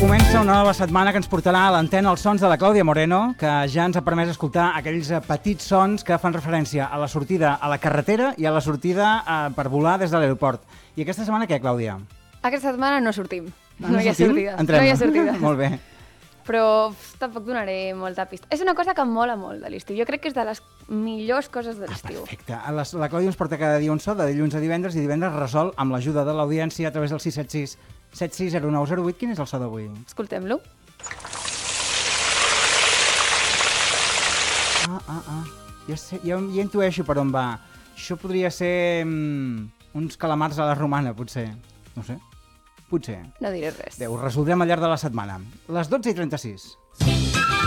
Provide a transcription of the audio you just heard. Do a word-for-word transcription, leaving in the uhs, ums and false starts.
Comença una nova setmana que ens portarà a l'antena els sons de la Clàudia Moreno, que ja ens ha permès escoltar aquells petits sons que fan referència a la sortida a la carretera i a la sortida eh, per volar des de l'aeroport. I aquesta setmana què, Clàudia? Aquesta setmana no sortim. Ah, no, no hi ha sortim? sortida. Entrem. No hi ha sortida. Molt bé. Però uf, tampoc donaré molta pista. És una cosa que em mola molt de l'estiu. Jo crec que és de les millors coses de l'estiu. Ah, perfecte. La, la Clàudia ens porta cada dia un so, de dilluns a divendres, i divendres resol amb l'ajuda de l'audiència a través del sis set sis set sis zero nou zero vuit. Quin és el so d'avui? Escoltem-lo. Ah, ah, ah. Ja, sé, ja, ja intueixo per on va. Això podria ser mm, uns calamars a la romana, potser. No sé. Potser. No diré res. Bé, ho resoldrem al llarg de la setmana. Les dotze i trenta-sis.